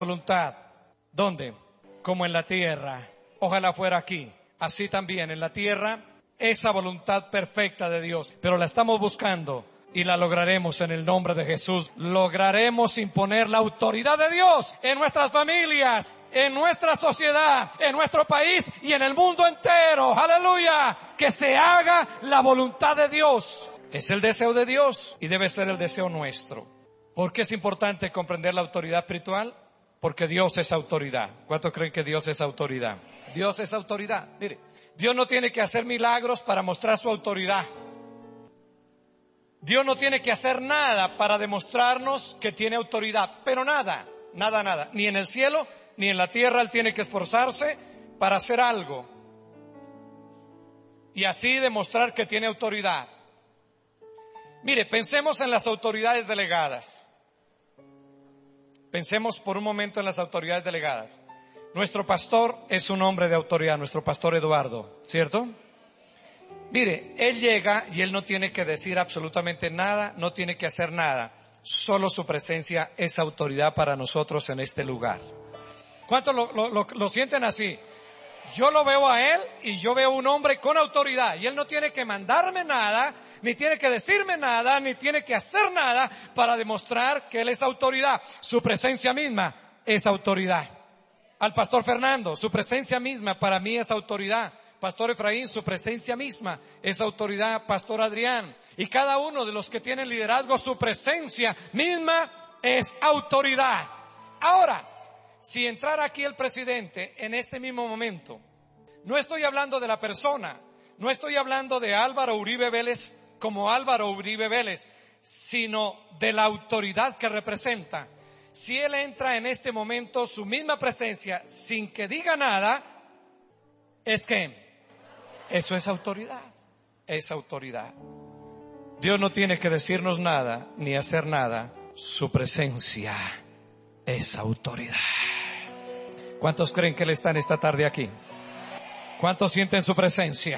voluntad. ¿Dónde? Como en la tierra. Ojalá fuera aquí. Así también en la tierra, esa voluntad perfecta de Dios. Pero la estamos buscando y la lograremos en el nombre de Jesús. Lograremos imponer la autoridad de Dios en nuestras familias, en nuestra sociedad, en nuestro país y en el mundo entero. ¡Aleluya! Que se haga la voluntad de Dios. Es el deseo de Dios y debe ser el deseo nuestro. ¿Por qué es importante comprender la autoridad espiritual? Porque Dios es autoridad. ¿Cuántos creen que Dios es autoridad? Dios es autoridad. Mire, Dios no tiene que hacer milagros para mostrar su autoridad. Dios no tiene que hacer nada para demostrarnos que tiene autoridad. Pero nada. Ni en el cielo, ni en la tierra Él tiene que esforzarse para hacer algo. Y así demostrar que tiene autoridad. Mire, pensemos en las autoridades delegadas. Pensemos por un momento en las autoridades delegadas. Nuestro pastor es un hombre de autoridad, nuestro pastor Eduardo, ¿cierto? Mire, él llega y él no tiene que decir absolutamente nada, no tiene que hacer nada. Solo su presencia es autoridad para nosotros en este lugar. ¿Cuántos lo sienten así? Yo lo veo a él y yo veo un hombre con autoridad y él no tiene que mandarme nada, ni tiene que decirme nada, ni tiene que hacer nada para demostrar que él es autoridad. Su presencia misma es autoridad. Al pastor Fernando, su presencia misma para mí es autoridad. Pastor Efraín, su presencia misma es autoridad. Pastor Adrián y cada uno de los que tienen liderazgo, su presencia misma es autoridad. Ahora, si entrara aquí el presidente en este mismo momento, no estoy hablando de la persona, no estoy hablando de Álvaro Uribe Vélez como Álvaro Uribe Vélez, sino de la autoridad que representa. Si él entra en este momento, su misma presencia, sin que diga nada, es que eso es autoridad, es autoridad. Dios no tiene que decirnos nada, ni hacer nada, su presencia es autoridad. ¿Cuántos creen que Él está en esta tarde aquí? ¿Cuántos sienten su presencia?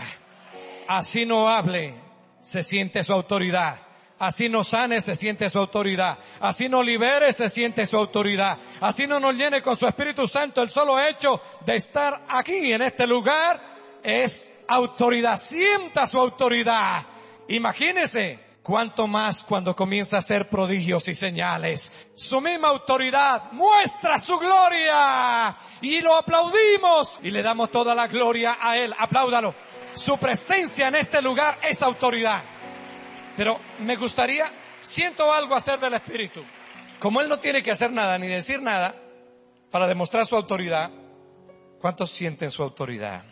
Así no hable, se siente su autoridad. Así no sane, se siente su autoridad. Así no libere, se siente su autoridad. Así no nos llene con su Espíritu Santo. El solo hecho de estar aquí en este lugar es autoridad. Sienta su autoridad. Imagínese cuánto más cuando comienza a hacer prodigios y señales. Su misma autoridad muestra su gloria y lo aplaudimos y le damos toda la gloria a Él. Apláudalo. Su presencia en este lugar es autoridad. Pero me gustaría, siento algo hacer del Espíritu. Como Él no tiene que hacer nada ni decir nada para demostrar su autoridad, ¿cuántos sienten su autoridad?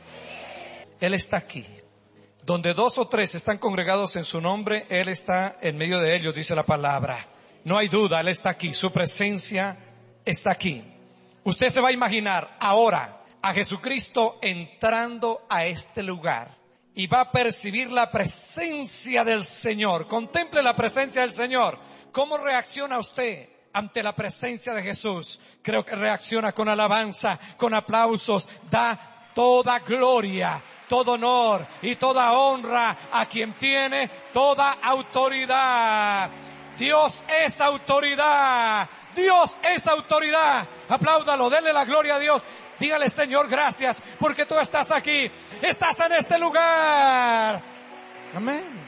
Él está aquí. Donde 2 o 3 están congregados en su nombre, Él está en medio de ellos, dice la palabra. No hay duda, Él está aquí, su presencia está aquí. Usted se va a imaginar ahora a Jesucristo entrando a este lugar y va a percibir la presencia del Señor. Contemple la presencia del Señor. ¿Cómo reacciona usted ante la presencia de Jesús? Creo que reacciona con alabanza, con aplausos, da toda gloria, todo honor y toda honra a quien tiene toda autoridad. Dios es autoridad. Dios es autoridad. Apláudalo, denle la gloria a Dios. Dígale, Señor, gracias porque tú estás aquí. Estás en este lugar. Amén.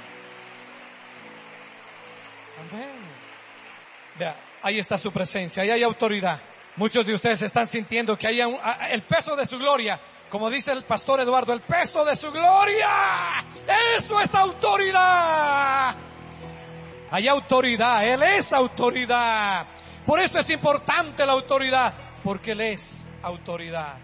Amén. Vea, ahí está su presencia, ahí hay autoridad. Muchos de ustedes están sintiendo que hay el peso de su gloria. Como dice el pastor Eduardo, el peso de su gloria. Eso es autoridad. Hay autoridad, Él es autoridad. Por eso es importante la autoridad, porque Él es autoridad.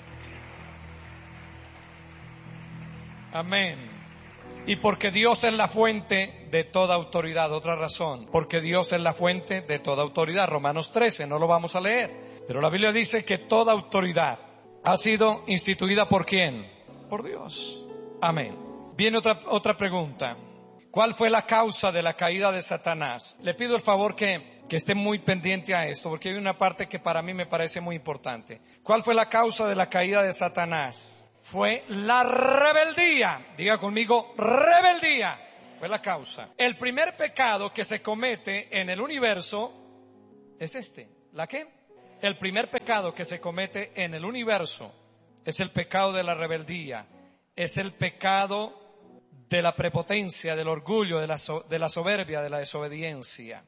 Amén. Y porque Dios es la fuente de toda autoridad. Otra razón, porque Dios es la fuente de toda autoridad. Romanos 13, no lo vamos a leer, pero la Biblia dice que toda autoridad ha sido instituida ¿por quién? Por Dios. Amén. Viene otra pregunta. ¿Cuál fue la causa de la caída de Satanás? Le pido el favor que esté muy pendiente a esto, porque hay una parte que para mí me parece muy importante. ¿Cuál fue la causa de la caída de Satanás? Fue la rebeldía. Diga conmigo, rebeldía. Fue la causa. El primer pecado que se comete en el universo es este. ¿La qué? el primer pecado que se comete en el universo es el pecado de la rebeldía, es el pecado de la prepotencia, del orgullo, de la soberbia, de la desobediencia.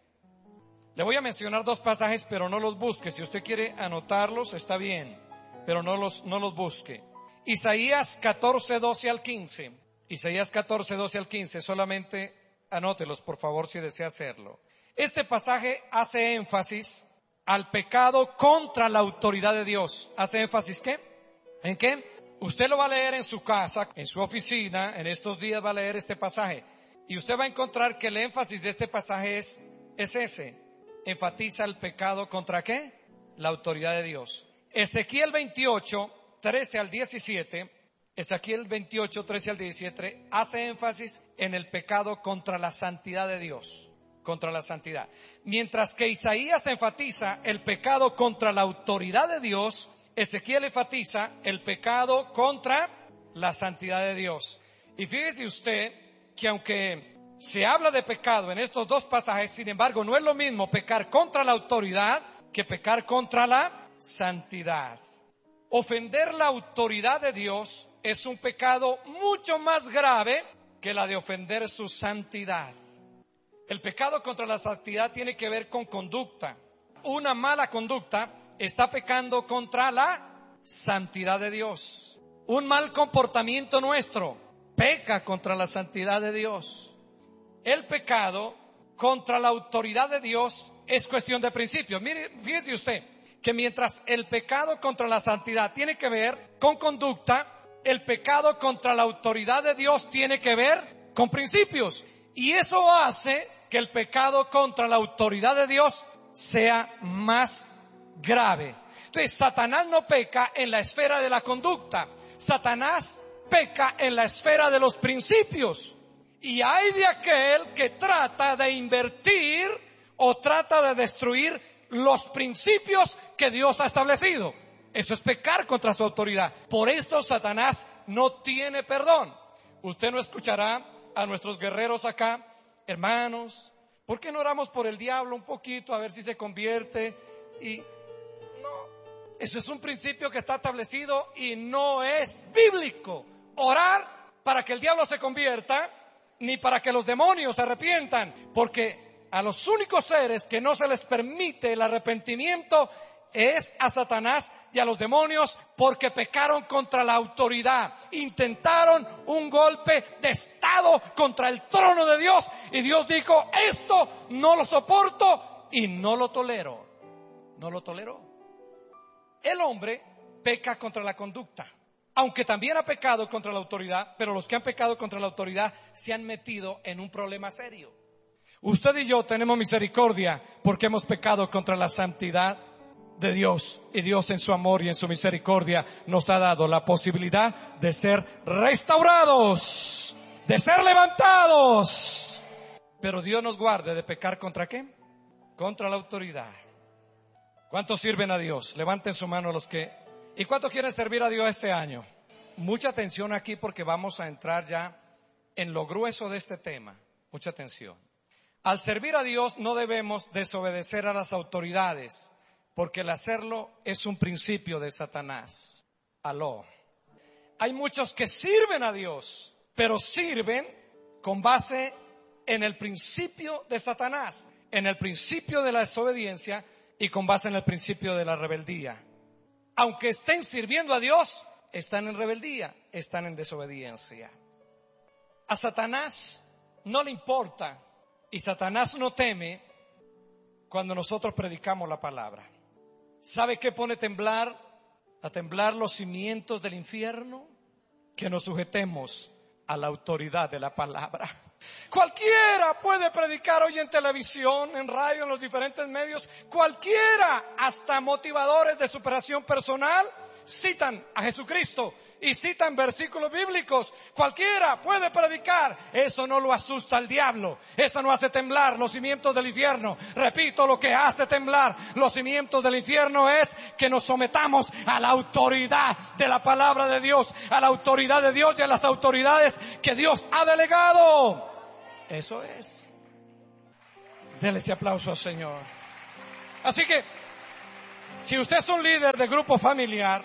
Le voy a mencionar 2 pasajes, pero no los busque. Si usted quiere anotarlos, está bien, pero no los busque. Isaías 14, 12 al 15. Isaías 14, 12 al 15, solamente anótelos, por favor, si desea hacerlo. Este pasaje hace énfasis al pecado contra la autoridad de Dios. ¿Hace énfasis qué? ¿En qué? Usted lo va a leer en su casa, en su oficina, en estos días va a leer este pasaje. Y usted va a encontrar que el énfasis de este pasaje es ese. Enfatiza el pecado contra ¿qué? La autoridad de Dios. Ezequiel 28, 13 al 17, Ezequiel 28, 13 al 17, hace énfasis en el pecado contra la santidad de Dios. Contra la santidad. Mientras que Isaías enfatiza el pecado contra la autoridad de Dios, Ezequiel enfatiza el pecado contra la santidad de Dios. Y fíjese usted que aunque se habla de pecado en estos 2 pasajes, sin embargo, no es lo mismo pecar contra la autoridad que pecar contra la santidad. Ofender la autoridad de Dios es un pecado mucho más grave que la de ofender su santidad. El pecado contra la santidad tiene que ver con conducta. Una mala conducta está pecando contra la santidad de Dios. Un mal comportamiento nuestro peca contra la santidad de Dios. El pecado contra la autoridad de Dios es cuestión de principios. Mire, fíjese usted que mientras el pecado contra la santidad tiene que ver con conducta, el pecado contra la autoridad de Dios tiene que ver con principios. Y eso hace que el pecado contra la autoridad de Dios sea más grave. Entonces, Satanás no peca en la esfera de la conducta. Satanás peca en la esfera de los principios. Y hay de aquel que trata de invertir o trata de destruir los principios que Dios ha establecido. Eso es pecar contra su autoridad. Por eso Satanás no tiene perdón. Usted no escuchará a nuestros guerreros acá, hermanos, ¿por qué no oramos por el diablo un poquito a ver si se convierte? Y no, eso es un principio que está establecido y no es bíblico. Orar para que el diablo se convierta, ni para que los demonios se arrepientan, porque a los únicos seres que no se les permite el arrepentimiento es a Satanás y a los demonios, porque pecaron contra la autoridad, intentaron un golpe de estado contra el trono de Dios, y Dios dijo: esto no lo soporto y no lo tolero. No lo toleró. El hombre peca contra la conducta, aunque también ha pecado contra la autoridad, pero los que han pecado contra la autoridad se han metido en un problema serio. Usted y yo tenemos misericordia porque hemos pecado contra la santidad de Dios, y Dios en su amor y en su misericordia nos ha dado la posibilidad de ser restaurados, de ser levantados. Pero Dios nos guarde de pecar ¿contra qué? Contra la autoridad. ¿Cuántos sirven a Dios? Levanten su mano los que... ¿Y cuántos quieren servir a Dios este año? Mucha atención aquí porque vamos a entrar ya en lo grueso de este tema. Mucha atención. Al servir a Dios no debemos desobedecer a las autoridades, porque el hacerlo es un principio de Satanás. Aló. Hay muchos que sirven a Dios, pero sirven con base en el principio de Satanás, en el principio de la desobediencia y con base en el principio de la rebeldía. Aunque estén sirviendo a Dios, están en rebeldía, están en desobediencia. A Satanás no le importa y Satanás no teme cuando nosotros predicamos la palabra. ¿Sabe qué pone a temblar los cimientos del infierno? Que nos sujetemos a la autoridad de la palabra. Cualquiera puede predicar hoy en televisión, en radio, en los diferentes medios. Cualquiera, hasta motivadores de superación personal, citan a Jesucristo y citan versículos bíblicos. Cualquiera puede predicar. Eso no lo asusta al diablo. Eso no hace temblar los cimientos del infierno. Repito, lo que hace temblar los cimientos del infierno es que nos sometamos a la autoridad de la palabra de Dios, a la autoridad de Dios y a las autoridades que Dios ha delegado. Eso es. Dele ese aplauso al Señor. Así que Si usted es un líder de grupo familiar,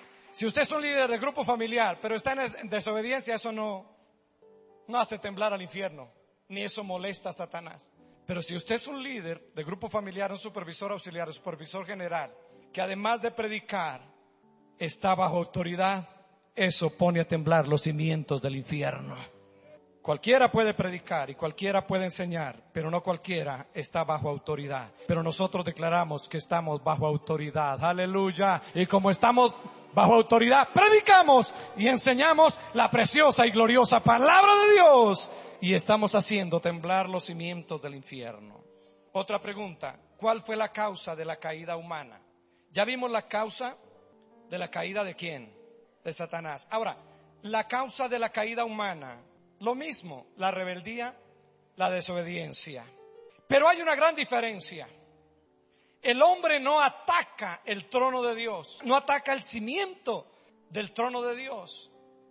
pero está en desobediencia, eso no hace temblar al infierno, ni eso molesta a Satanás. Pero si usted es un líder de grupo familiar, un supervisor auxiliar, un supervisor general, que además de predicar, está bajo autoridad, eso pone a temblar los cimientos del infierno. Cualquiera puede predicar y cualquiera puede enseñar, pero no cualquiera está bajo autoridad. Pero nosotros declaramos que estamos bajo autoridad. Aleluya. Y como estamos bajo autoridad, predicamos y enseñamos la preciosa y gloriosa palabra de Dios. Y estamos haciendo temblar los cimientos del infierno. Otra pregunta. ¿Cuál fue la causa de la caída humana? Ya vimos la causa de la caída de ¿quién? De Satanás. Ahora, la causa de la caída humana. Lo mismo, la rebeldía, la desobediencia. Pero hay una gran diferencia. El hombre no ataca el trono de Dios, no ataca el cimiento del trono de Dios.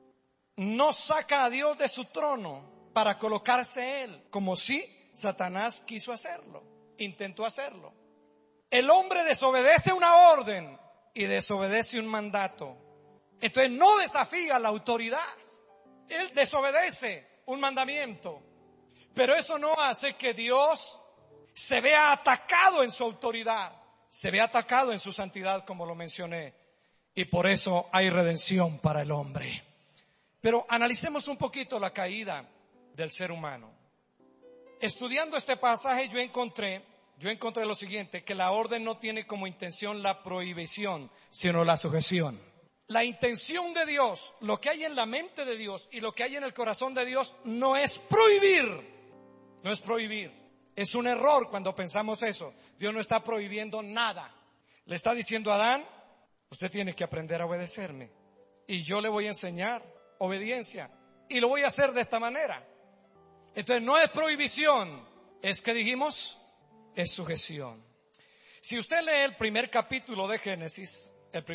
No saca a Dios de su trono para colocarse él, como si Satanás quiso hacerlo, intentó hacerlo. El hombre desobedece una orden y desobedece un mandato. Entonces no desafía la autoridad. Él desobedece un mandamiento, pero eso no hace que Dios se vea atacado en su autoridad, se ve atacado en su santidad, como lo mencioné, y por eso hay redención para el hombre. Pero analicemos un poquito la caída del ser humano. Estudiando este pasaje yo encontré lo siguiente, que la orden no tiene como intención la prohibición, sino la sujeción. La intención de Dios, lo que hay en la mente de Dios y lo que hay en el corazón de Dios no es prohibir, no es prohibir. Es un error cuando pensamos eso. Dios no está prohibiendo nada. Le está diciendo a Adán, usted tiene que aprender a obedecerme y yo le voy a enseñar obediencia y lo voy a hacer de esta manera. Entonces no es prohibición, es que dijimos, es sujeción. Si usted lee el primer capítulo de Génesis,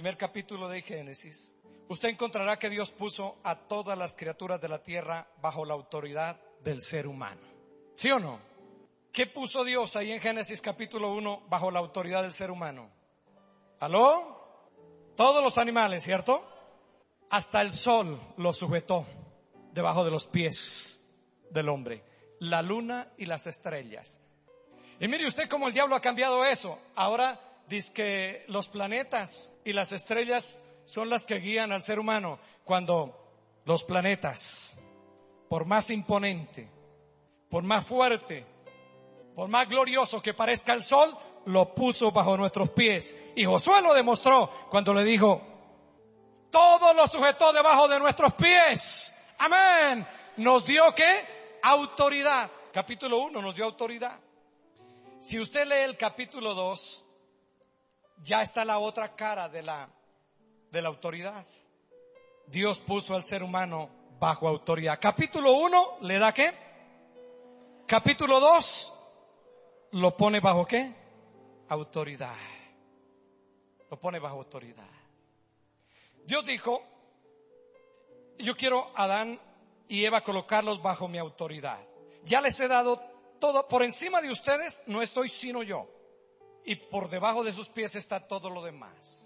usted encontrará que Dios puso a todas las criaturas de la tierra bajo la autoridad del ser humano. ¿Sí o no? ¿Qué puso Dios ahí en Génesis capítulo 1 bajo la autoridad del ser humano? ¿Aló? Todos los animales, ¿cierto? Hasta el sol lo sujetó debajo de los pies del hombre. La luna y las estrellas. Y mire usted cómo el diablo ha cambiado eso. Ahora dice que los planetas y las estrellas son las que guían al ser humano, cuando los planetas, por más imponente, por más fuerte, por más glorioso que parezca el sol, lo puso bajo nuestros pies. Y Josué lo demostró cuando le dijo, todo lo sujetó debajo de nuestros pies. Amén. Nos dio ¿qué? Autoridad. Capítulo 1 nos dio autoridad. Si usted lee el capítulo 2, ya está la otra cara de la autoridad. Dios puso al ser humano bajo autoridad. Capítulo 1 le da ¿qué? Capítulo 2 lo pone bajo ¿qué? Autoridad. Lo pone bajo autoridad. Dios dijo, yo quiero a Adán y Eva colocarlos bajo mi autoridad. Ya les he dado todo, por encima de ustedes no estoy sino yo. Y por debajo de sus pies está todo lo demás.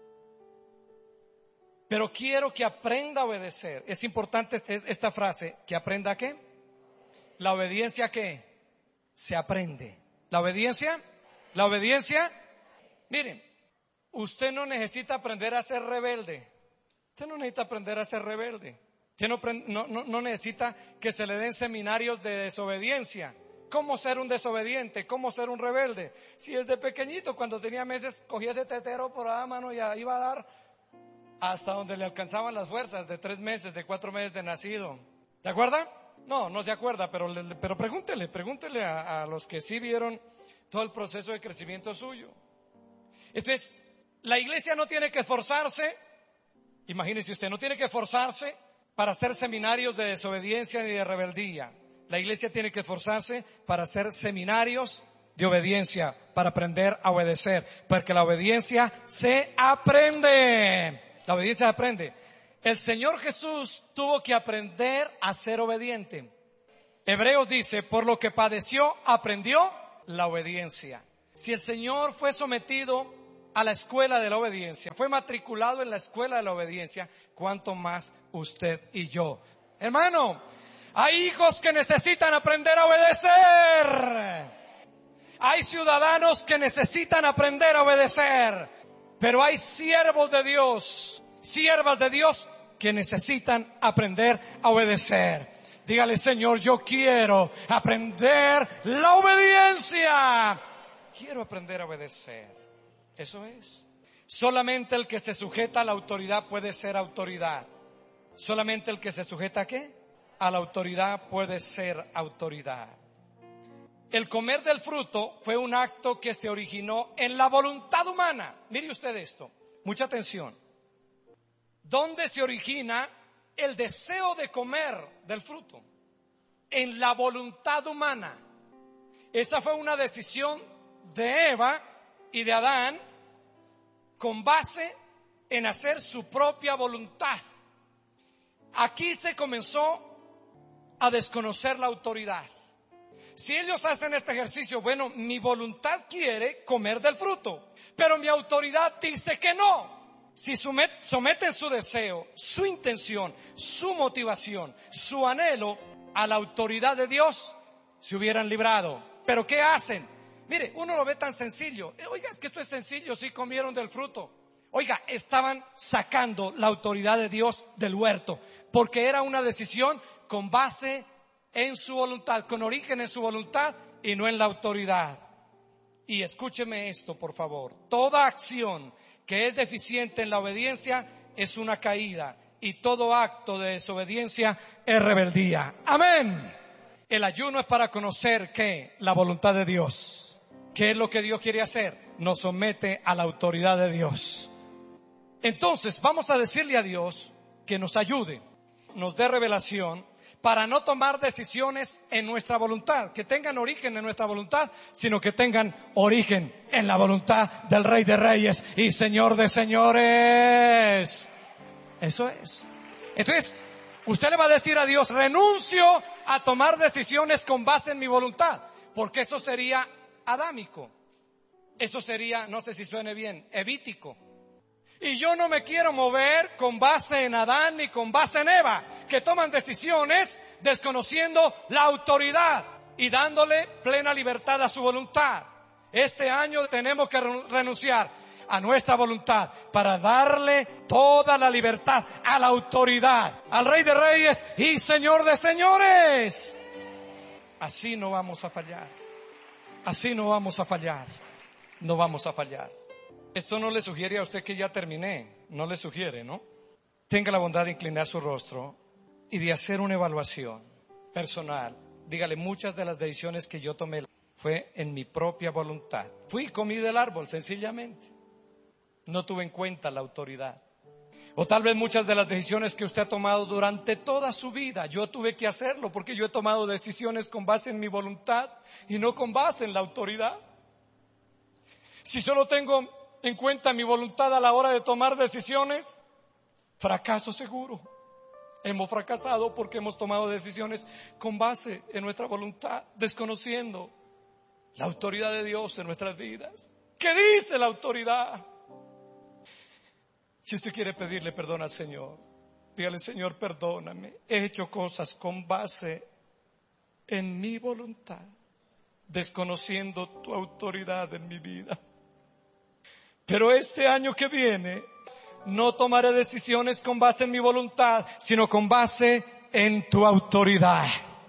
Pero quiero que aprenda a obedecer. Es importante esta frase, que aprenda ¿qué? La obediencia ¿qué? Se aprende. La obediencia, miren, usted no necesita aprender a ser rebelde. Usted no necesita aprender a ser rebelde. Usted no necesita que se le den seminarios de desobediencia. ¿Cómo ser un desobediente? ¿Cómo ser un rebelde? Si desde pequeñito, cuando tenía meses, cogía ese tetero por la mano y iba a dar hasta donde le alcanzaban las fuerzas, de 3 meses, de 4 meses de nacido. ¿Se acuerda? No se acuerda, pero pregúntele a los que sí vieron todo el proceso de crecimiento suyo. Entonces, la iglesia no tiene que esforzarse, imagínese usted, no tiene que esforzarse para hacer seminarios de desobediencia ni de rebeldía. La iglesia tiene que esforzarse para hacer seminarios de obediencia, para aprender a obedecer, porque la obediencia se aprende. La obediencia se aprende. El Señor Jesús tuvo que aprender a ser obediente. Hebreos dice, por lo que padeció, aprendió la obediencia. Si el Señor fue sometido a la escuela de la obediencia, fue matriculado en la escuela de la obediencia, cuánto más usted y yo. Hermano, hay hijos que necesitan aprender a obedecer. Hay ciudadanos que necesitan aprender a obedecer. Pero hay siervos de Dios, siervas de Dios que necesitan aprender a obedecer. Dígale: Señor, yo quiero aprender la obediencia. Quiero aprender a obedecer. Eso es. Solamente el que se sujeta a la autoridad puede ser autoridad. Solamente el que se sujeta ¿a qué? A la autoridad puede ser autoridad. El comer del fruto fue un acto que se originó en la voluntad humana. Mire usted esto, mucha atención. ¿Dónde se origina el deseo de comer del fruto? En la voluntad humana. Esa fue una decisión de Eva y de Adán con base en hacer su propia voluntad. Aquí se comenzó a desconocer la autoridad. Si ellos hacen este ejercicio, bueno, mi voluntad quiere comer del fruto, pero mi autoridad dice que no. Si someten su deseo, su intención, su motivación, su anhelo a la autoridad de Dios, se hubieran librado. ¿Pero qué hacen? Mire, uno lo ve tan sencillo. Oiga, es que esto es sencillo, sí comieron del fruto. Oiga, estaban sacando la autoridad de Dios del huerto, porque era una decisión con base en su voluntad, con origen en su voluntad y no en la autoridad. Y escúcheme esto, por favor. Toda acción que es deficiente en la obediencia es una caída, y todo acto de desobediencia es rebeldía. Amén. El ayuno es para conocer ¿qué? La voluntad de Dios. ¿Qué es lo que Dios quiere hacer? Nos somete a la autoridad de Dios. Entonces vamos a decirle a Dios que nos ayude, nos dé revelación para no tomar decisiones en nuestra voluntad, que tengan origen en nuestra voluntad, sino que tengan origen en la voluntad del Rey de Reyes y Señor de Señores. Eso es. Entonces, usted le va a decir a Dios: renuncio a tomar decisiones con base en mi voluntad, porque eso sería adámico. Eso sería, no sé si suene bien, evítico. Y yo no me quiero mover con base en Adán ni con base en Eva, que toman decisiones desconociendo la autoridad y dándole plena libertad a su voluntad. Este año tenemos que renunciar a nuestra voluntad para darle toda la libertad a la autoridad, al Rey de Reyes y Señor de Señores. Así no vamos a fallar. Así no vamos a fallar. No vamos a fallar. Esto no le sugiere a usted que ya terminé, no le sugiere, ¿no? Tenga la bondad de inclinar su rostro y de hacer una evaluación personal. Dígale: muchas de las decisiones que yo tomé fue en mi propia voluntad. Fui y comí del árbol, sencillamente. No tuve en cuenta la autoridad. O tal vez muchas de las decisiones que usted ha tomado durante toda su vida, yo tuve que hacerlo porque yo he tomado decisiones con base en mi voluntad y no con base en la autoridad. Si solo tengo en cuenta mi voluntad a la hora de tomar decisiones, fracaso seguro. Hemos fracasado porque hemos tomado decisiones con base en nuestra voluntad, desconociendo la autoridad de Dios en nuestras vidas. ¿Qué dice la autoridad? Si usted quiere pedirle perdón al Señor, dígale: Señor, perdóname. He hecho cosas con base en mi voluntad, desconociendo tu autoridad en mi vida. Pero este año que viene no tomaré decisiones con base en mi voluntad, sino con base en tu autoridad.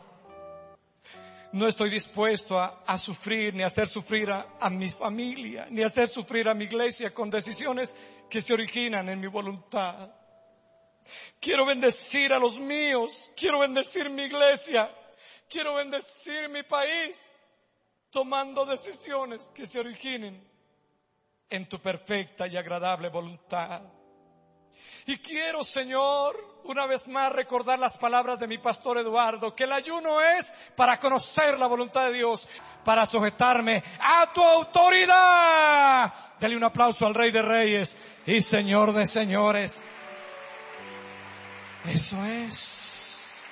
No estoy dispuesto a sufrir, ni a hacer sufrir a mi familia, ni a hacer sufrir a mi iglesia con decisiones que se originan en mi voluntad. Quiero bendecir a los míos, quiero bendecir mi iglesia, quiero bendecir mi país, tomando decisiones que se originen en tu perfecta y agradable voluntad. Y quiero, Señor, una vez más recordar las palabras de mi pastor Eduardo, que el ayuno es para conocer la voluntad de Dios, para sujetarme a tu autoridad. Dale un aplauso al Rey de Reyes y Señor de Señores. Eso es.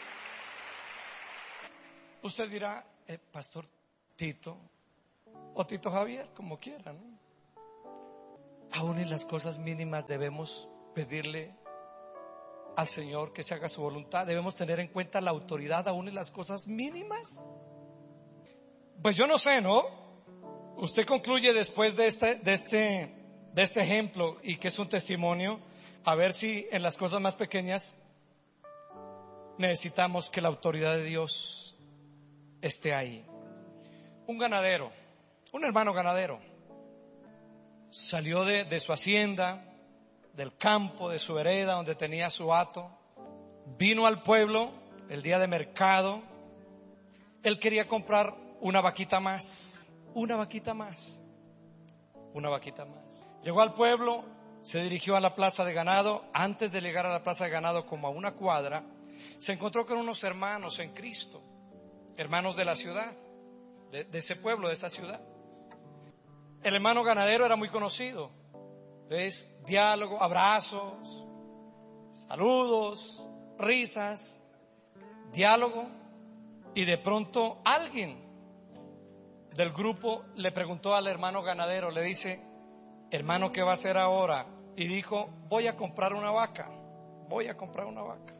Usted dirá: Pastor Tito o Tito Javier, como quiera, ¿no? aún en las cosas mínimas debemos pedirle al Señor que se haga su voluntad. Debemos tener en cuenta la autoridad aún en las cosas mínimas. Pues yo no sé, ¿no? Usted concluye después de este ejemplo, y que es un testimonio, a ver si en las cosas más pequeñas necesitamos que la autoridad de Dios esté ahí. Un ganadero, un hermano ganadero, salió de su hacienda, del campo, de su vereda donde tenía su hato, vino al pueblo el día de mercado. Él quería comprar una vaquita más, una vaquita más, una vaquita más. Llegó al pueblo, se dirigió a la plaza de ganado. Antes de llegar a la plaza de ganado, como a una cuadra, se encontró con unos hermanos en Cristo, hermanos de la ciudad, de ese pueblo, de esa ciudad. El hermano ganadero era muy conocido. ¿Ves? Diálogo, abrazos, saludos, risas, diálogo. Y de pronto alguien del grupo le preguntó al hermano ganadero, le dice: hermano, ¿qué va a hacer ahora? Y dijo: voy a comprar una vaca, voy a comprar una vaca.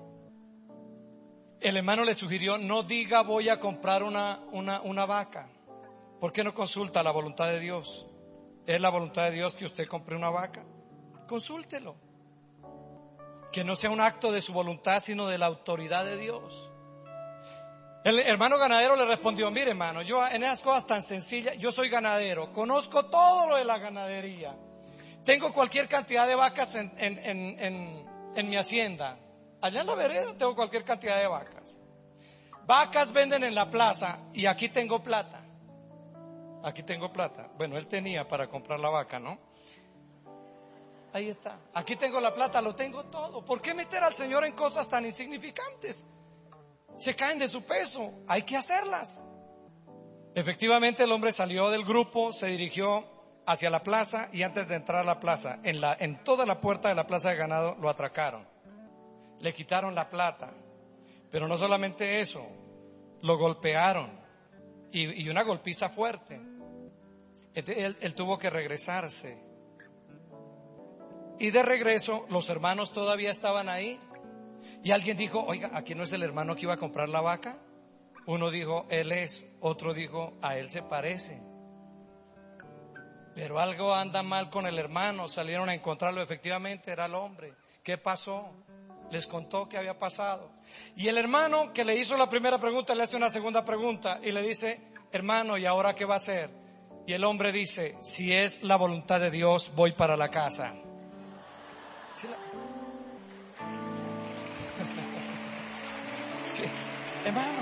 El hermano le sugirió: no diga voy a comprar una vaca. ¿Por qué no consulta la voluntad de Dios? ¿Es la voluntad de Dios que usted compre una vaca? Consúltelo. Que no sea un acto de su voluntad, sino de la autoridad de Dios. El hermano ganadero le respondió: mire, hermano, yo en esas cosas tan sencillas, yo soy ganadero, conozco todo lo de la ganadería, tengo cualquier cantidad de vacas en mi hacienda. Allá en la vereda tengo cualquier cantidad de vacas. Vacas venden en la plaza y aquí tengo plata. Aquí tengo plata. Bueno, él tenía para comprar la vaca, ¿no? Ahí está. Aquí tengo la plata, lo tengo todo. ¿Por qué meter al Señor en cosas tan insignificantes? Se caen de su peso. Hay que hacerlas. Efectivamente, el hombre salió del grupo, se dirigió hacia la plaza, y antes de entrar a la plaza, en toda la puerta de la plaza de ganado, lo atracaron. Le quitaron la plata. Pero no solamente eso, lo golpearon. Y una golpiza fuerte. Entonces, él tuvo que regresarse. Y de regreso, los hermanos todavía estaban ahí. Y alguien dijo: oiga, ¿aquí no es el hermano que iba a comprar la vaca? Uno dijo: él es. Otro dijo: a él se parece. Pero algo anda mal con el hermano. Salieron a encontrarlo. Efectivamente era el hombre. ¿Qué pasó? Les contó qué había pasado. Y el hermano que le hizo la primera pregunta le hace una segunda pregunta y le dice: hermano, ¿y ahora qué va a hacer? Y el hombre dice: si es la voluntad de Dios, voy para la casa. Sí, hermano.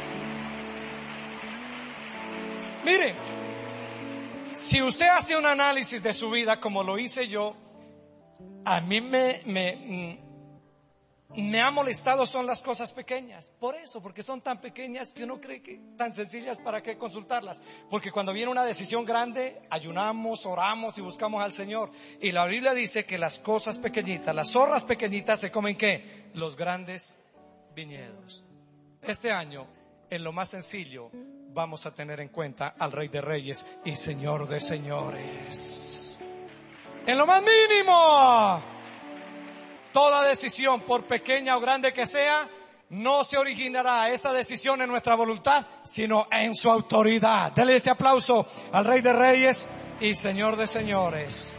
Mire, si usted hace un análisis de su vida como lo hice yo, a mí me ha molestado son las cosas pequeñas. Por eso, porque son tan pequeñas que uno cree que tan sencillas, ¿para qué consultarlas? Porque cuando viene una decisión grande, ayunamos, oramos y buscamos al Señor. Y la Biblia dice que las cosas pequeñitas, las zorras pequeñitas, se comen ¿qué? Los grandes viñedos. Este año, en lo más sencillo, vamos a tener en cuenta al Rey de Reyes y Señor de Señores. En lo más mínimo. Toda decisión, por pequeña o grande que sea, no se originará esa decisión en nuestra voluntad, sino en su autoridad. Dele ese aplauso al Rey de Reyes y Señor de Señores.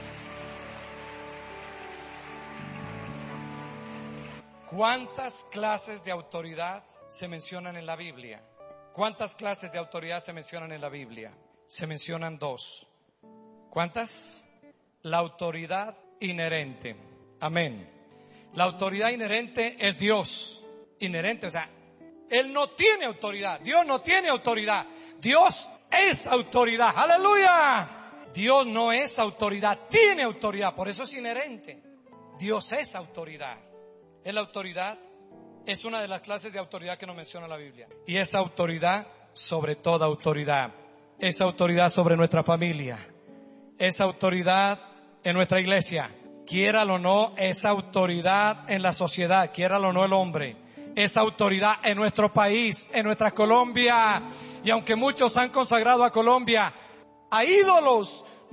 ¿Cuántas clases de autoridad se mencionan en la Biblia? ¿Cuántas clases de autoridad se mencionan en la Biblia? Se mencionan dos. ¿Cuántas? La autoridad inherente. Amén. La autoridad inherente es Dios. Inherente, o sea, Él no tiene autoridad. Dios no tiene autoridad. Dios es autoridad. ¡Aleluya! Dios no es autoridad, tiene autoridad. Por eso es inherente. Dios es autoridad. La autoridad es una de las clases de autoridad que nos menciona la Biblia. Y esa autoridad sobre toda autoridad. Esa autoridad sobre nuestra familia. Esa autoridad en nuestra iglesia. Quiéralo o no, esa autoridad en la sociedad, quiéralo o no el hombre, esa autoridad en nuestro país, en nuestra Colombia. Y aunque muchos han consagrado a Colombia a ídolos,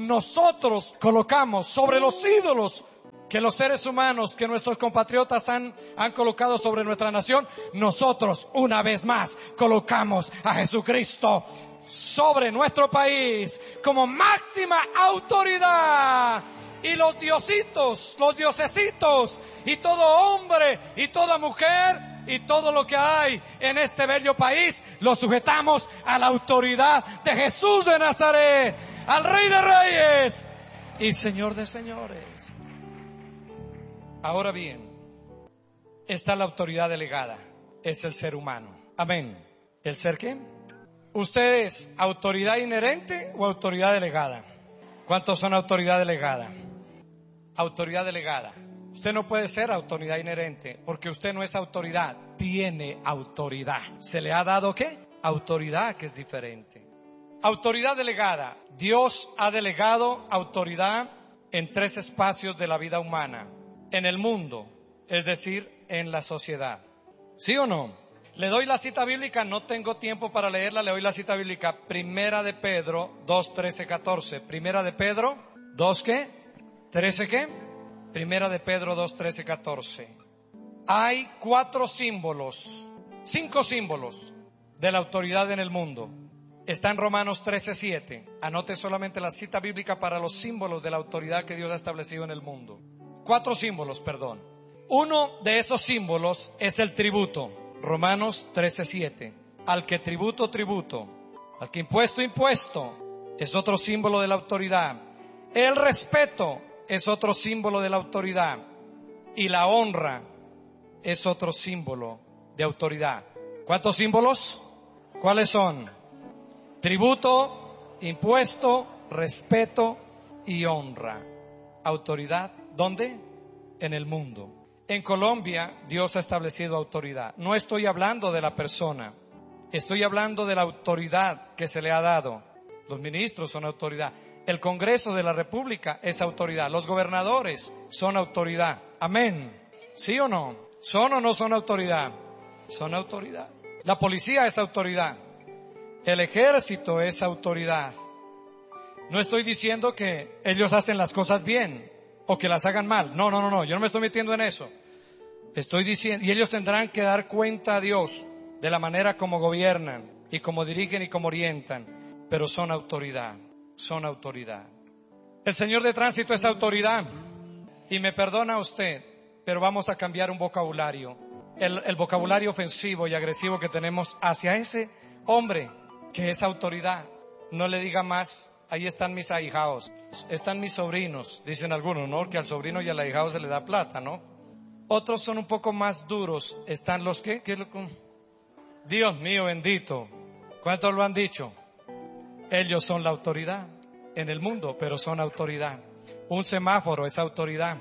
nosotros colocamos sobre los ídolos que los seres humanos, que nuestros compatriotas han colocado sobre nuestra nación, nosotros una vez más colocamos a Jesucristo sobre nuestro país como máxima autoridad. Y los diositos, los diosesitos, y todo hombre y toda mujer y todo lo que hay en este bello país, lo sujetamos a la autoridad de Jesús de Nazaret, al Rey de Reyes y Señor de Señores. Ahora bien, está la autoridad delegada, es el ser humano. Amén. ¿El ser qué? ¿Usted es autoridad inherente o autoridad delegada? ¿Cuántos son autoridad delegada? Autoridad delegada. Usted no puede ser autoridad inherente porque usted no es autoridad, tiene autoridad. ¿Se le ha dado qué? Autoridad, que es diferente. Autoridad delegada. Dios ha delegado autoridad en 3 espacios de la vida humana. En el mundo, es decir, en la sociedad. ¿Sí o no? Le doy la cita bíblica, no tengo tiempo para leerla, le doy la cita bíblica. Primera de Pedro 2, 13, 14. Primera de Pedro 2, ¿qué? 13, ¿qué? Primera de Pedro 2, 13, 14. Hay 5 símbolos de la autoridad en el mundo. Está en Romanos 13, 7. Anote solamente la cita bíblica para los símbolos de la autoridad que Dios ha establecido en el mundo. 4 símbolos, perdón. Uno de esos símbolos es el tributo. Romanos 13, 7. Al que tributo, tributo. Al que impuesto, impuesto. Es otro símbolo de la autoridad. El respeto es otro símbolo de la autoridad. Y la honra es otro símbolo de autoridad. ¿Cuántos símbolos? ¿Cuáles son? Tributo, impuesto, respeto y honra. Autoridad, ¿dónde? En el mundo. En Colombia, Dios ha establecido autoridad. No estoy hablando de la persona, estoy hablando de la autoridad que se le ha dado. Los ministros son autoridad. El Congreso de la República es autoridad. Los gobernadores son autoridad. Amén. ¿Sí o no? ¿Son o no son autoridad? Son autoridad. La policía es autoridad. El ejército es autoridad. No estoy diciendo que ellos hacen las cosas bien o que las hagan mal. No, yo no me estoy metiendo en eso. Estoy diciendo, y ellos tendrán que dar cuenta a Dios de la manera como gobiernan y como dirigen y como orientan, pero son autoridad, son autoridad. El señor de tránsito es autoridad. Y me perdona usted, pero vamos a cambiar un vocabulario. El vocabulario ofensivo y agresivo que tenemos hacia ese hombre que es autoridad. No le diga más. Ahí están mis ahijados, están mis sobrinos, dicen algunos, ¿no? Que al sobrino y al ahijado se le da plata, ¿no? Otros son un poco más duros. Están los que, ¿qué es lo que? Dios mío bendito. ¿Cuántos lo han dicho? Ellos son la autoridad en el mundo, pero son autoridad. Un semáforo es autoridad.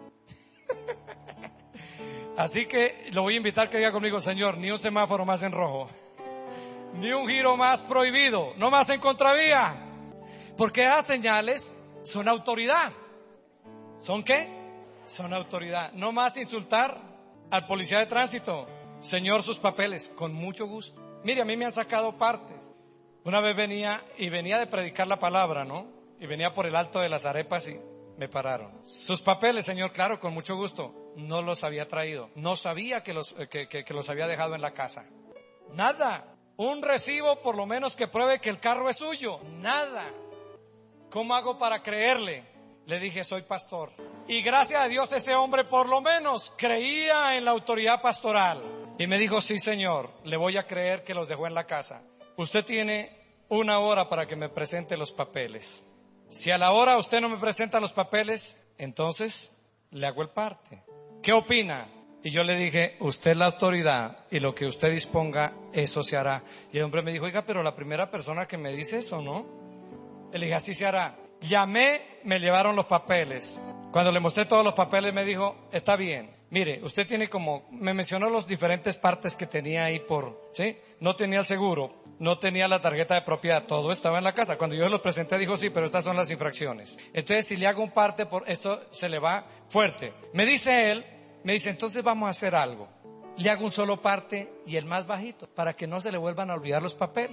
Así que lo voy a invitar que diga conmigo, Señor, ni un semáforo más en rojo, ni un giro más prohibido, no más en contravía. Porque esas señales son autoridad. ¿Son qué? Son autoridad. No más insultar al policía de tránsito. Señor, sus papeles. Con mucho gusto. Mire, a mí me han sacado partes. Una vez venía de predicar la palabra, ¿no? Y venía por el Alto de las Arepas y me pararon. Sus papeles, señor, claro, con mucho gusto. No los había traído. No sabía que los había dejado en la casa. Nada. Un recibo por lo menos que pruebe que el carro es suyo. Nada. ¿Cómo hago para creerle? Le dije, soy pastor. Y gracias a Dios ese hombre por lo menos creía en la autoridad pastoral. Y me dijo, sí señor, le voy a creer que los dejó en la casa. Usted tiene 1 hora para que me presente los papeles. Si a la hora usted no me presenta los papeles, entonces le hago el parte. ¿Qué opina? Y yo le dije, usted es la autoridad y lo que usted disponga, eso se hará. Y el hombre me dijo, oiga, pero la primera persona que me dice eso, ¿no? Le dije, así se hará. Llamé, me llevaron los papeles. Cuando le mostré todos los papeles me dijo, está bien. Mire, usted tiene me mencionó las diferentes partes que tenía ahí ¿sí? No tenía el seguro, no tenía la tarjeta de propiedad, todo estaba en la casa. Cuando yo los presenté dijo, sí, pero estas son las infracciones. Entonces, si le hago un parte por esto, se le va fuerte. Me dice él, entonces vamos a hacer algo. Le hago un solo parte y el más bajito, para que no se le vuelvan a olvidar los papeles.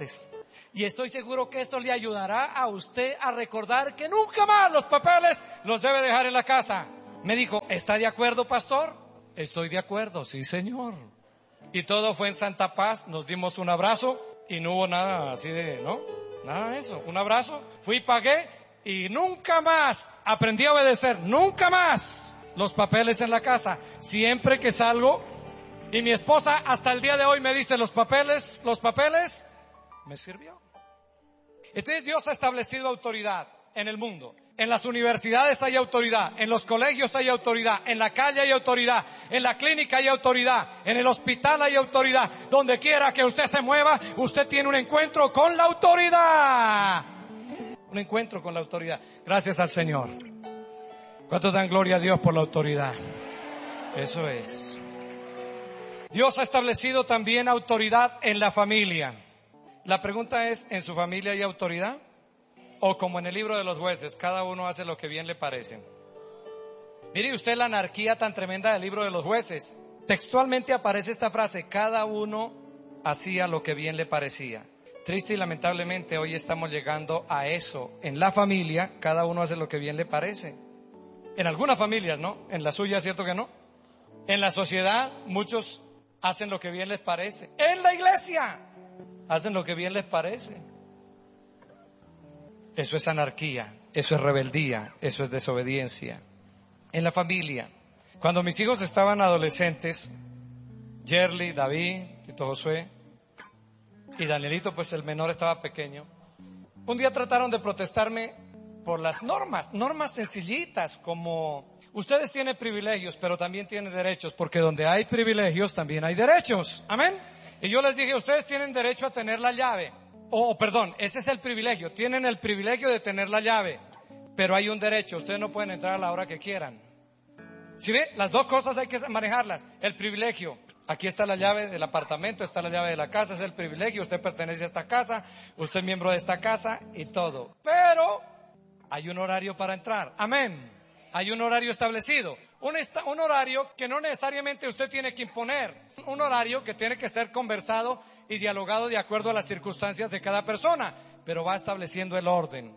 Y estoy seguro que eso le ayudará a usted a recordar que nunca más los papeles los debe dejar en la casa. Me dijo, ¿está de acuerdo, pastor? Estoy de acuerdo, sí, señor. Y todo fue en santa paz, nos dimos un abrazo y no hubo nada así de, ¿no? Nada de eso, un abrazo, fui, pagué y nunca más aprendí a obedecer, nunca más los papeles en la casa. Siempre que salgo, y mi esposa hasta el día de hoy me dice, los papeles, me sirvió. Entonces Dios ha establecido autoridad en el mundo. En las universidades hay autoridad, en los colegios hay autoridad, en la calle hay autoridad, en la clínica hay autoridad, en el hospital hay autoridad. Donde quiera que usted se mueva, usted tiene un encuentro con la autoridad. Un encuentro con la autoridad. Gracias al Señor. ¿Cuántos dan gloria a Dios por la autoridad? Eso es. Dios ha establecido también autoridad en la familia. La pregunta es, ¿en su familia hay autoridad? O como en el libro de los jueces, cada uno hace lo que bien le parece. Mire usted la anarquía tan tremenda del libro de los jueces. Textualmente aparece esta frase, cada uno hacía lo que bien le parecía. Triste y lamentablemente hoy estamos llegando a eso. En la familia, cada uno hace lo que bien le parece. En algunas familias, ¿no? En la suya, ¿cierto que no? En la sociedad, muchos hacen lo que bien les parece. En la iglesia, hacen lo que bien les parece. Eso es anarquía, eso es rebeldía, eso es desobediencia. En la familia, cuando mis hijos estaban adolescentes, Yerly, David, Tito Josué y Danielito, pues el menor estaba pequeño, un día trataron de protestarme por las normas sencillitas, como ustedes tienen privilegios, pero también tienen derechos, porque donde hay privilegios también hay derechos. Amén. Y yo les dije, ustedes tienen derecho a tener la llave. Perdón, ese es el privilegio. Tienen el privilegio de tener la llave, pero hay un derecho. Ustedes no pueden entrar a la hora que quieran. ¿Sí ve? Las dos cosas hay que manejarlas. El privilegio. Aquí está la llave del apartamento, está la llave de la casa, es el privilegio. Usted pertenece a esta casa, usted es miembro de esta casa y todo. Pero hay un horario para entrar. Amén. Hay un horario establecido. Un horario que no necesariamente usted tiene que imponer. Un horario que tiene que ser conversado y dialogado de acuerdo a las circunstancias de cada persona. Pero va estableciendo el orden.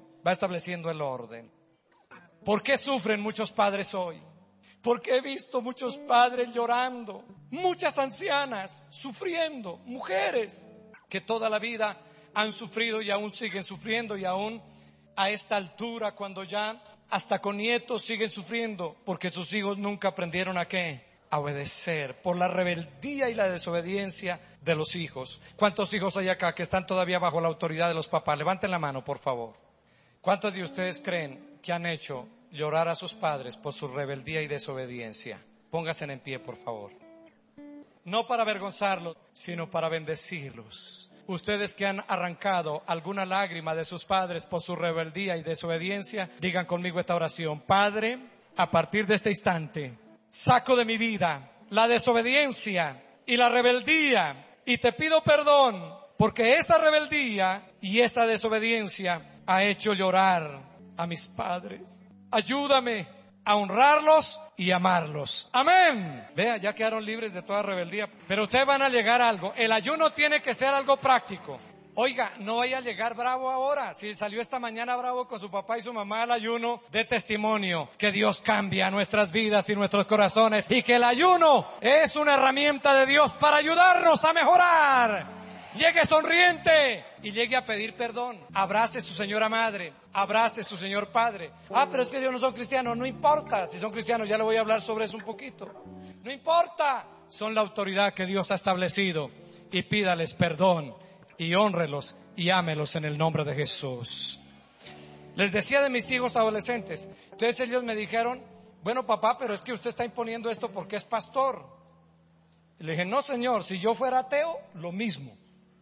¿Por qué sufren muchos padres hoy? Porque he visto muchos padres llorando, muchas ancianas sufriendo, mujeres que toda la vida han sufrido y aún siguen sufriendo, y aún a esta altura, cuando ya hasta con nietos siguen sufriendo, porque sus hijos nunca aprendieron a ¿qué? A obedecer, por la rebeldía y la desobediencia de los hijos. ¿Cuántos hijos hay acá que están todavía bajo la autoridad de los papás? Levanten la mano, por favor. ¿Cuántos de ustedes creen que han hecho llorar a sus padres por su rebeldía y desobediencia? Pónganse en pie, por favor. No para avergonzarlos, sino para bendecirlos. Ustedes que han arrancado alguna lágrima de sus padres por su rebeldía y desobediencia, digan conmigo esta oración. Padre, a partir de este instante, saco de mi vida la desobediencia y la rebeldía, y te pido perdón, porque esa rebeldía y esa desobediencia ha hecho llorar a mis padres. Ayúdame a honrarlos y amarlos. Amén. Vea, ya quedaron libres de toda rebeldía. Pero ustedes van a llegar a algo. El ayuno tiene que ser algo práctico. Oiga, no vaya a llegar bravo ahora. Si salió esta mañana bravo con su papá y su mamá al ayuno, de testimonio que Dios cambia nuestras vidas y nuestros corazones, y que el ayuno es una herramienta de Dios para ayudarnos a mejorar. Llegue sonriente y llegue a pedir perdón. Abrace a su señora madre, abrace a su señor padre. Pero es que ellos no son cristianos. No importa, si son cristianos ya le voy a hablar sobre eso un poquito. No importa, son la autoridad que Dios ha establecido, y pídales perdón y hónrelos y ámelos en el nombre de Jesús. Les decía de mis hijos adolescentes. Entonces ellos me dijeron, bueno papá, pero es que usted está imponiendo esto porque es pastor. Y le dije, no señor, si yo fuera ateo, lo mismo.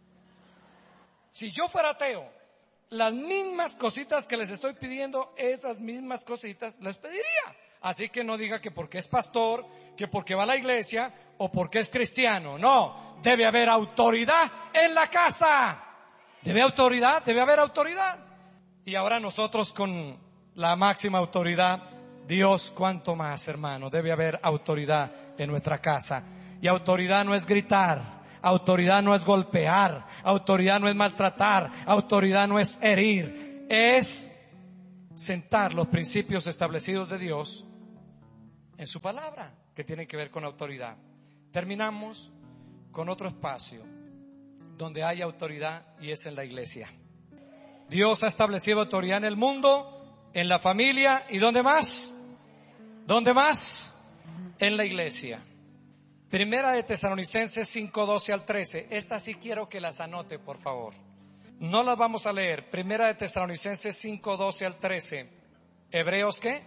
Si yo fuera ateo, las mismas cositas que les estoy pidiendo, esas mismas cositas les pediría. Así que no diga que porque es pastor, que porque va a la iglesia o porque es cristiano. No, debe haber autoridad en la casa. Debe haber autoridad. Y ahora nosotros con la máxima autoridad, Dios, cuánto más, hermano, debe haber autoridad en nuestra casa. Y autoridad no es gritar. Autoridad no es golpear, autoridad no es maltratar, autoridad no es herir, es sentar los principios establecidos de Dios en su palabra, que tienen que ver con autoridad. Terminamos con otro espacio donde hay autoridad, y es en la iglesia. Dios ha establecido autoridad en el mundo, en la familia, ¿y dónde más? ¿Dónde más? En la iglesia. Primera de Tesalonicenses 5:12 al 13. Esta sí quiero que las anote, por favor. No las vamos a leer. Primera de Tesalonicenses 5:12 al 13. ¿Hebreos qué?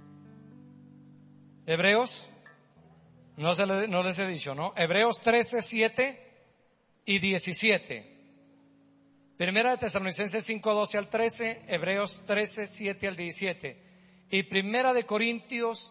¿Hebreos? No les he dicho, ¿no? Hebreos 13:7 y 17. Primera de Tesalonicenses 5:12 al 13, Hebreos 13:7 al 17. Y Primera de Corintios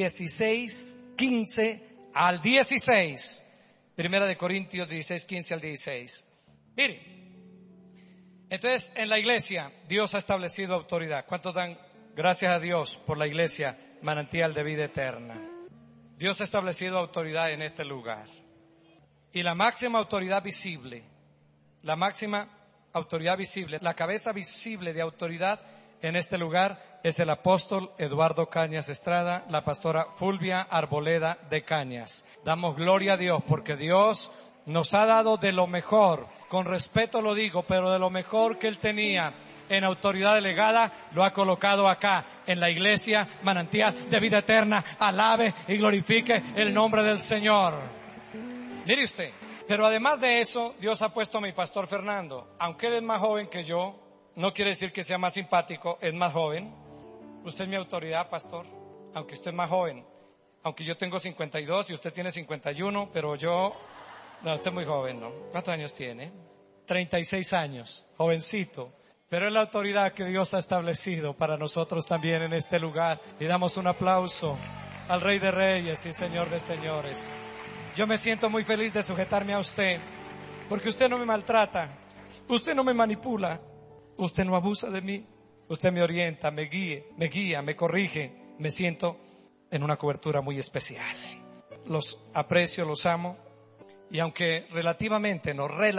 16:15 al 16. Primera de Corintios 16:15 al 16. Mire, entonces en la iglesia Dios ha establecido autoridad. ¿Cuántos dan gracias a Dios por la iglesia, manantial de vida eterna? Dios ha establecido autoridad en este lugar. Y la máxima autoridad visible, la cabeza visible de autoridad en este lugar es el apóstol Eduardo Cañas Estrada, la pastora Fulvia Arboleda de Cañas. Damos gloria a Dios porque Dios nos ha dado de lo mejor, con respeto lo digo, pero de lo mejor que Él tenía en autoridad delegada, lo ha colocado acá en la iglesia manantial de vida eterna. Alabe y glorifique el nombre del Señor. Mire usted, pero además de eso, Dios ha puesto a mi pastor Fernando. Aunque él es más joven que yo, no quiere decir que sea más simpático, es más joven. Usted es mi autoridad, pastor, aunque usted es más joven. Aunque yo tengo 52 y usted tiene 51, pero no, usted es muy joven, ¿no? ¿Cuántos años tiene? 36 años, jovencito. Pero es la autoridad que Dios ha establecido para nosotros también en este lugar. Y damos un aplauso al Rey de Reyes y Señor de Señores. Yo me siento muy feliz de sujetarme a usted, porque usted no me maltrata, usted no me manipula, usted no abusa de mí, usted me orienta, me guía, me corrige. Me siento en una cobertura muy especial. Los aprecio, los amo, y aunque relativamente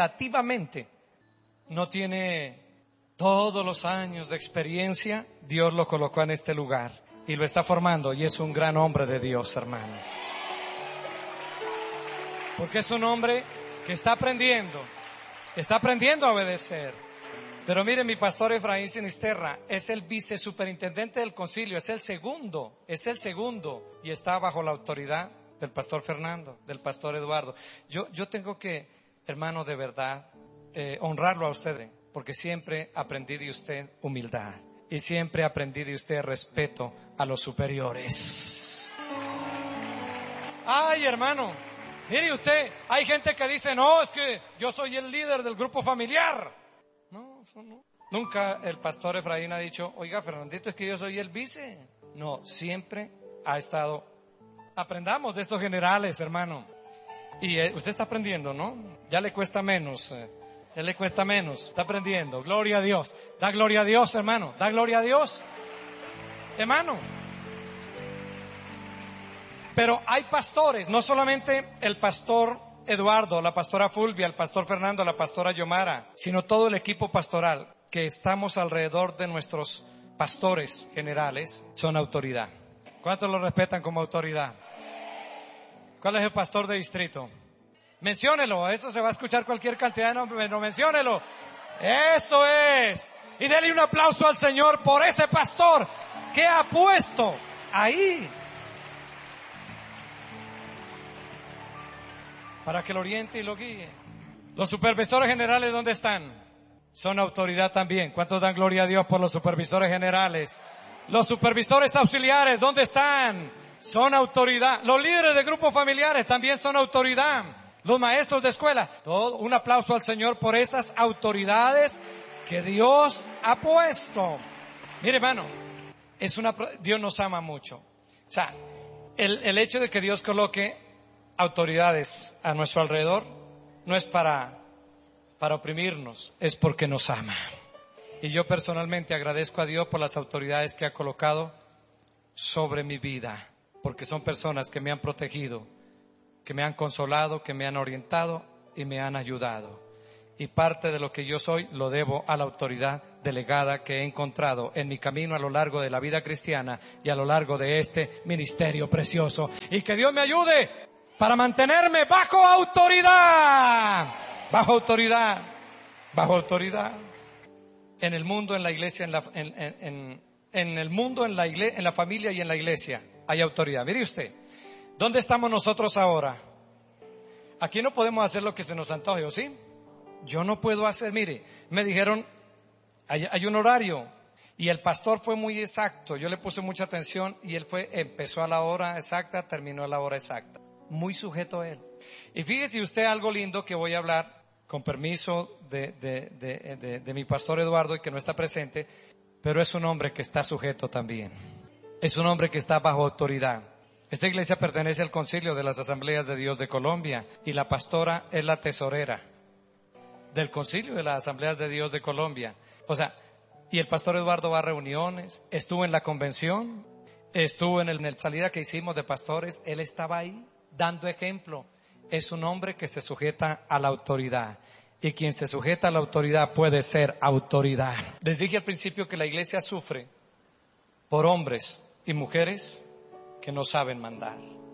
no tiene todos los años de experiencia, Dios lo colocó en este lugar y lo está formando, y es un gran hombre de Dios, hermano. Porque es un hombre que está aprendiendo a obedecer. Pero mire, mi pastor Efraín Sinisterra es el vicesuperintendente del concilio, es el segundo, y está bajo la autoridad del pastor Fernando, del pastor Eduardo. Yo tengo que, hermano, de verdad, honrarlo a usted, porque siempre aprendí de usted humildad, y siempre aprendí de usted respeto a los superiores. Ay, hermano, mire usted, hay gente que dice, no, es que yo soy el líder del grupo familiar. No, eso no. Nunca el pastor Efraín ha dicho, oiga, Fernandito, es que yo soy el vice. No, siempre ha estado. Aprendamos de estos generales, hermano. Y usted está aprendiendo, ¿no? Ya le cuesta menos. Está aprendiendo. Gloria a Dios. Da gloria a Dios, hermano. Da gloria a Dios, hermano. Pero hay pastores, no solamente el pastor Eduardo, la pastora Fulvia, el pastor Fernando, la pastora Yomara, sino todo el equipo pastoral que estamos alrededor de nuestros pastores generales, son autoridad. ¿Cuántos lo respetan como autoridad? ¿Cuál es el pastor de distrito? Menciónelo, eso se va a escuchar cualquier cantidad de nombres, pero menciónelo. Eso es. Y dele un aplauso al Señor por ese pastor que ha puesto ahí para que lo oriente y lo guíe. Los supervisores generales, ¿dónde están? Son autoridad también. ¿Cuántos dan gloria a Dios por los supervisores generales? Los supervisores auxiliares, ¿dónde están? Son autoridad. Los líderes de grupos familiares también son autoridad. Los maestros de escuela. Todo un aplauso al Señor por esas autoridades que Dios ha puesto. Mire, hermano, Dios nos ama mucho. O sea, el hecho de que Dios coloque autoridades a nuestro alrededor no es para oprimirnos, es porque nos ama. Y yo personalmente agradezco a Dios por las autoridades que ha colocado sobre mi vida, porque son personas que me han protegido, que me han consolado, que me han orientado y me han ayudado. Y parte de lo que yo soy lo debo a la autoridad delegada que he encontrado en mi camino a lo largo de la vida cristiana y a lo largo de este ministerio precioso. Y que Dios me ayude para mantenerme bajo autoridad. Bajo autoridad. Bajo autoridad. En el mundo, en la iglesia, en el mundo, en la familia y en la iglesia hay autoridad. Mire usted, ¿dónde estamos nosotros ahora? Aquí no podemos hacer lo que se nos antoje, ¿o sí? Yo no puedo hacer, mire, me dijeron, hay un horario, y el pastor fue muy exacto. Yo le puse mucha atención y él empezó a la hora exacta, terminó a la hora exacta. Muy sujeto a él. Y fíjese usted algo lindo que voy a hablar, con permiso de mi pastor Eduardo, y que no está presente, pero es un hombre que está sujeto también. Es un hombre que está bajo autoridad. Esta iglesia pertenece al Concilio de las Asambleas de Dios de Colombia, y la pastora es la tesorera del Concilio de las Asambleas de Dios de Colombia. O sea, y el pastor Eduardo va a reuniones, estuvo en la convención, estuvo en la salida que hicimos de pastores, él estaba ahí dando ejemplo. Es un hombre que se sujeta a la autoridad, y quien se sujeta a la autoridad puede ser autoridad. Les dije al principio que la iglesia sufre por hombres y mujeres que no saben mandar.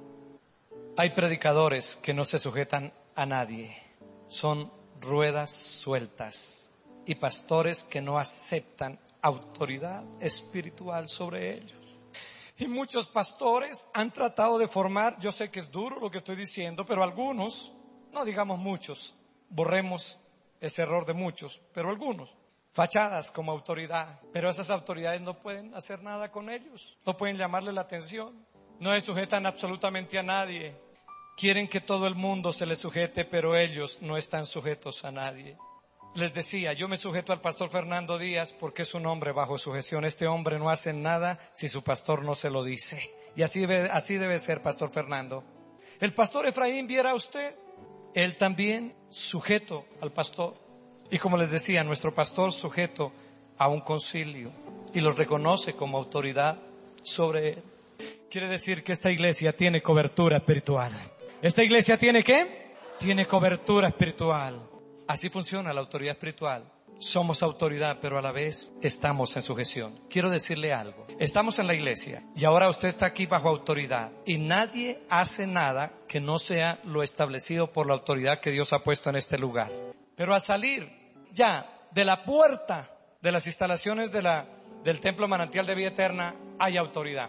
Hay predicadores que no se sujetan a nadie, son ruedas sueltas, y pastores que no aceptan autoridad espiritual sobre ellos. Y muchos pastores han tratado de formar, yo sé que es duro lo que estoy diciendo, pero algunos, no digamos muchos, borremos ese error de muchos, pero algunos, fachadas como autoridad, pero esas autoridades no pueden hacer nada con ellos, no pueden llamarle la atención, no se sujetan absolutamente a nadie. Quieren que todo el mundo se les sujete, pero ellos no están sujetos a nadie. Les decía, yo me sujeto al pastor Fernando Díaz porque es un hombre bajo sujeción. Este hombre no hace nada si su pastor no se lo dice. Y así debe ser, pastor Fernando. El pastor Efraín, viera usted, él también sujeto al pastor. Y como les decía, nuestro pastor sujeto a un concilio y lo reconoce como autoridad sobre él. Quiere decir que esta iglesia tiene cobertura espiritual. ¿Esta iglesia tiene qué? Tiene cobertura espiritual. Así funciona la autoridad espiritual. Somos autoridad, pero a la vez estamos en sujeción. Quiero decirle algo. Estamos en la iglesia y ahora usted está aquí bajo autoridad. Y nadie hace nada que no sea lo establecido por la autoridad que Dios ha puesto en este lugar. Pero al salir ya de la puerta de las instalaciones del Templo Manantial de Vida Eterna, hay autoridad.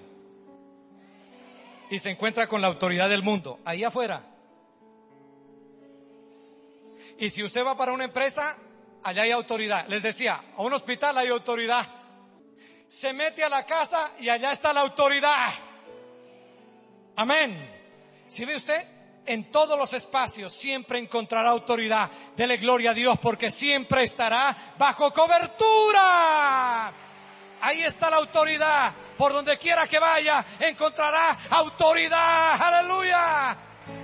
Y se encuentra con la autoridad del mundo, ahí afuera. Y si usted va para una empresa, allá hay autoridad. Les decía, a un hospital hay autoridad. Se mete a la casa y allá está la autoridad. Amén. ¿Sí ve usted? En todos los espacios siempre encontrará autoridad. Dele gloria a Dios porque siempre estará bajo cobertura. Ahí está la autoridad. Por donde quiera que vaya, encontrará autoridad. ¡Aleluya!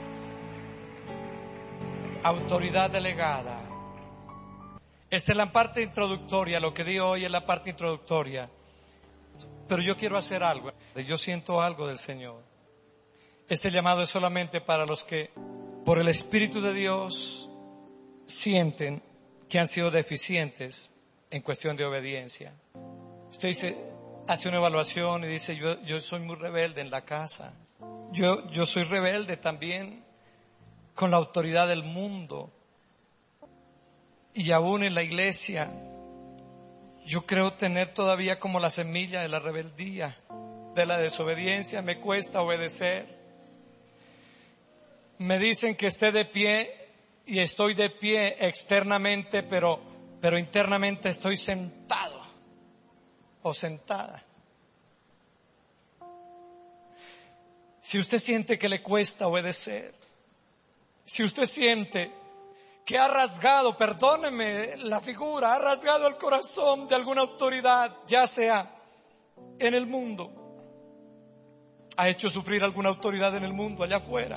Autoridad delegada. Esta es la parte introductoria. Lo que digo hoy es la parte introductoria. Pero yo quiero hacer algo. Yo siento algo del Señor. Este llamado es solamente para los que, por el Espíritu de Dios, sienten que han sido deficientes en cuestión de obediencia. Usted hace una evaluación y dice, yo soy muy rebelde en la casa. Yo soy rebelde también con la autoridad del mundo. Y aún en la iglesia, yo creo tener todavía como la semilla de la rebeldía, de la desobediencia. Me cuesta obedecer. Me dicen que esté de pie y estoy de pie externamente, pero internamente estoy sentado o sentada. Si usted siente que le cuesta obedecer, si usted siente que ha rasgado, perdóneme la figura, ha rasgado el corazón de alguna autoridad, ya sea en el mundo, ha hecho sufrir alguna autoridad en el mundo allá afuera,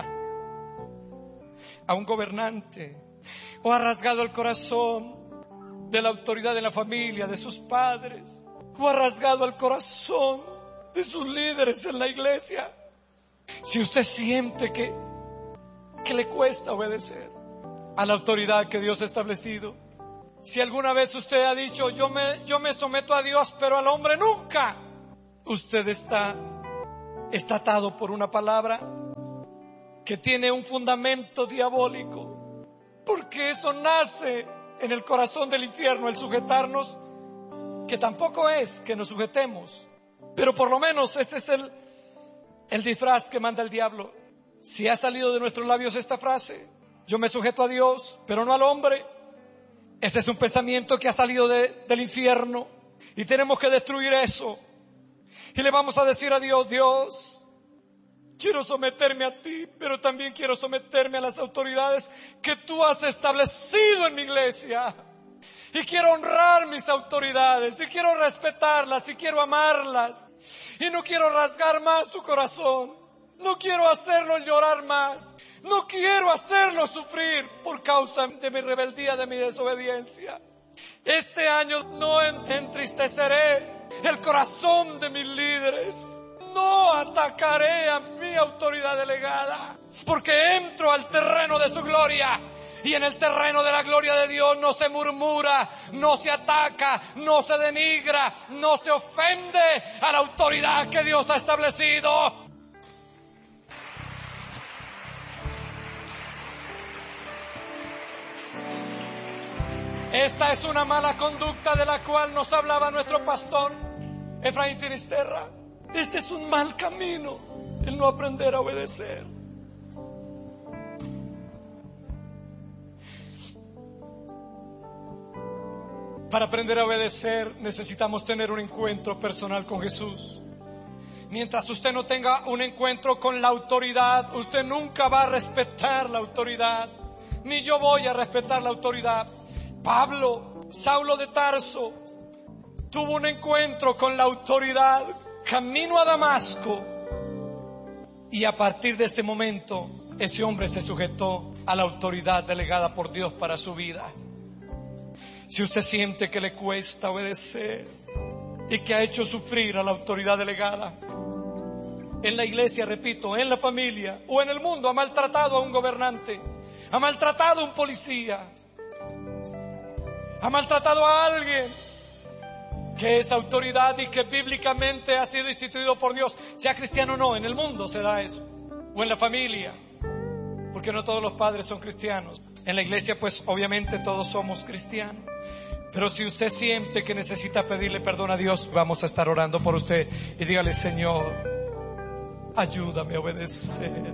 a un gobernante, o ha rasgado el corazón de la autoridad de la familia, de sus padres, o ha rasgado el corazón de sus líderes en la iglesia. Si usted siente que le cuesta obedecer, a la autoridad que Dios ha establecido. Si alguna vez usted ha dicho, yo me someto a Dios, pero al hombre nunca, usted está atado por una palabra que tiene un fundamento diabólico, porque eso nace en el corazón del infierno, el sujetarnos, que tampoco es que nos sujetemos, pero por lo menos ese es el disfraz que manda el diablo. Si ha salido de nuestros labios esta frase, yo me sujeto a Dios, pero no al hombre, ese es un pensamiento que ha salido del infierno, y tenemos que destruir eso. Y le vamos a decir a Dios, Dios, quiero someterme a ti, pero también quiero someterme a las autoridades que tú has establecido en mi iglesia. Y quiero honrar mis autoridades, y quiero respetarlas, y quiero amarlas. Y no quiero rasgar más su corazón. No quiero hacerlo llorar más. No quiero hacerlo sufrir por causa de mi rebeldía, de mi desobediencia. Este año no entristeceré el corazón de mis líderes. No atacaré a mi autoridad delegada, porque entro al terreno de su gloria. Y en el terreno de la gloria de Dios no se murmura, no se ataca, no se denigra, no se ofende a la autoridad que Dios ha establecido. Esta es una mala conducta de la cual nos hablaba nuestro pastor Efraín Sinisterra. Este es un mal camino, el no aprender a obedecer. Para aprender a obedecer necesitamos tener un encuentro personal con Jesús. Mientras usted no tenga un encuentro con la autoridad, usted nunca va a respetar la autoridad, ni yo voy a respetar la autoridad. Saulo de Tarso, tuvo un encuentro con la autoridad camino a Damasco, y a partir de ese momento ese hombre se sujetó a la autoridad delegada por Dios para su vida. Si usted siente que le cuesta obedecer y que ha hecho sufrir a la autoridad delegada en la iglesia, repito, en la familia o en el mundo, ha maltratado a un gobernante, ha maltratado a un policía, ha maltratado a alguien que es autoridad y que bíblicamente ha sido instituido por Dios, sea cristiano o no, en el mundo se da eso, o en la familia, porque no todos los padres son cristianos. En la iglesia pues obviamente todos somos cristianos. Pero si usted siente que necesita pedirle perdón a Dios, vamos a estar orando por usted y dígale, Señor, ayúdame a obedecer.